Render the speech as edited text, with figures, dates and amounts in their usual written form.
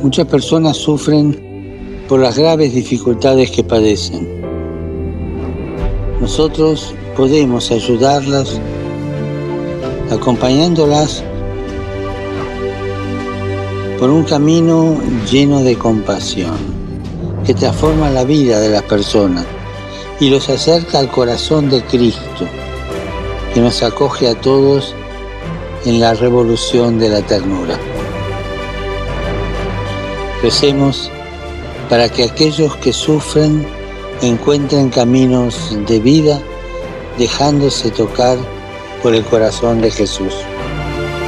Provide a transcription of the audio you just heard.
Muchas personas sufren por las graves dificultades que padecen. Nosotros podemos ayudarlas acompañándolas por un camino lleno de compasión que transforma la vida de las personas y los acerca al corazón de Cristo, que nos acoge a todos en la revolución de la ternura. Recemos para que aquellos que sufren encuentren caminos de vida, dejándose tocar por el corazón de Jesús.